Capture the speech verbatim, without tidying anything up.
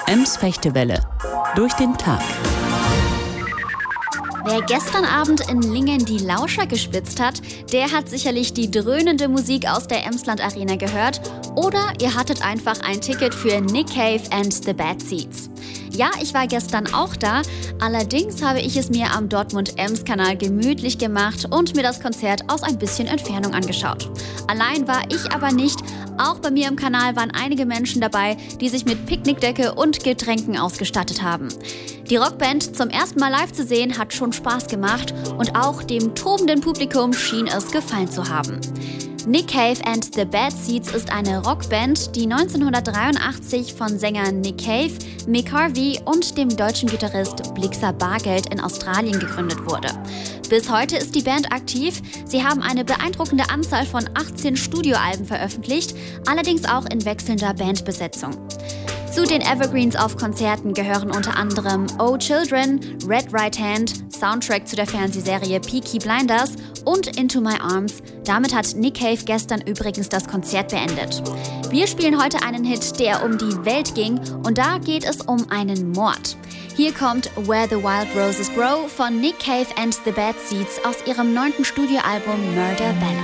Ems Fechtewelle. Durch den Tag. Wer gestern Abend in Lingen die Lauscher gespitzt hat, der hat sicherlich die dröhnende Musik aus der Emsland Arena gehört. Oder ihr hattet einfach ein Ticket für Nick Cave and the Bad Seeds. Ja, ich war gestern auch da, allerdings habe ich es mir am Dortmund-Ems-Kanal gemütlich gemacht und mir das Konzert aus ein bisschen Entfernung angeschaut. Allein war ich aber nicht, auch bei mir im Kanal waren einige Menschen dabei, die sich mit Picknickdecke und Getränken ausgestattet haben. Die Rockband zum ersten Mal live zu sehen, hat schon Spaß gemacht und auch dem tobenden Publikum schien es gefallen zu haben. Nick Cave and the Bad Seeds ist eine Rockband, die neunzehnhundertdreiundachtzig von Sängern Nick Cave, Mick Harvey und dem deutschen Gitarrist Blixa Bargeld in Australien gegründet wurde. Bis heute ist die Band aktiv. Sie haben eine beeindruckende Anzahl von achtzehn Studioalben veröffentlicht, allerdings auch in wechselnder Bandbesetzung. Zu den Evergreens auf Konzerten gehören unter anderem Oh Children, Red Right Hand, Soundtrack zu der Fernsehserie Peaky Blinders und Into My Arms. Damit hat Nick Cave gestern übrigens das Konzert beendet. Wir spielen heute einen Hit, der um die Welt ging, und da geht es um einen Mord. Hier kommt Where the Wild Roses Grow von Nick Cave and the Bad Seeds aus ihrem neunten Studioalbum Murder Ballad.